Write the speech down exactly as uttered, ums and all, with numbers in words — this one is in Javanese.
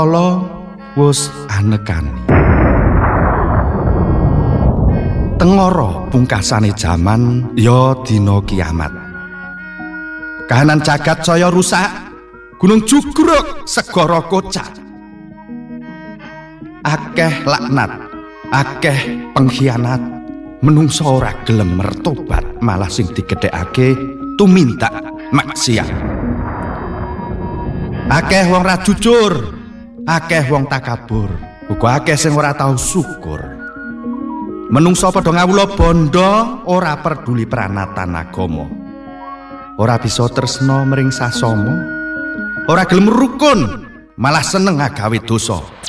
Allah wus anekani. Tengara pungkasane jaman ya dina kiamat. Kahanan jagat saya rusak, gunung jugruk segara kocak. Akeh laknat, akeh pengkhianat, menungso ora gelem mertobat, malah sing digedhekake tumindak maksiat. Akeh wong ra jujur, akeh wong takabur, uga akeh sing ora tau syukur. Menungso padha ngawula bondo, ora peduli pranatan agama. Ora bisa tresna mring sasama, ora gelem rukun, malah seneng ngagawe dosa.